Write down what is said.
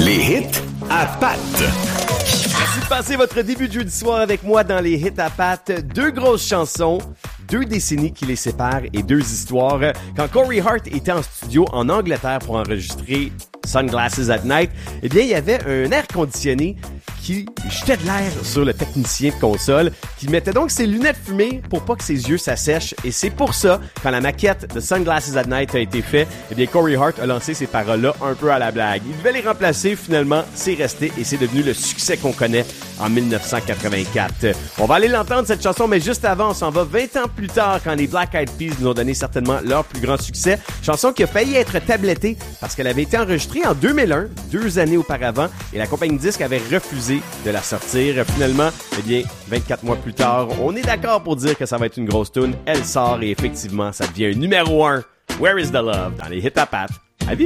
Les hits à Pat. Merci de passer votre début de jeudi soir avec moi dans les hits à Pat. Deux grosses chansons, 2 décennies qui les séparent et 2 histoires. Quand Corey Hart était en studio en Angleterre pour enregistrer Sunglasses at Night, eh bien, il y avait un air conditionné qui jetait de l'air sur le technicien de console, qui mettait donc ses lunettes fumées pour pas que ses yeux s'assèchent. Et c'est pour ça, quand la maquette de Sunglasses at Night a été faite, eh bien, Corey Hart a lancé ces paroles-là un peu à la blague. Il devait les remplacer, finalement, c'est resté et c'est devenu le succès qu'on connaît en 1984. On va aller l'entendre, cette chanson, mais juste avant, on s'en va 20 ans plus tard, quand les Black Eyed Peas nous ont donné certainement leur plus grand succès. Chanson qui a failli être tablettée parce qu'elle avait été enregistrée en 2001, 2 années auparavant, et la compagnie de disques avait refusé de la sortir. Finalement, eh bien, 24 mois plus tard, on est d'accord pour dire que ça va être une grosse tune. Elle sort et effectivement, ça devient un numéro 1. Where is the Love dans les hits à Pat.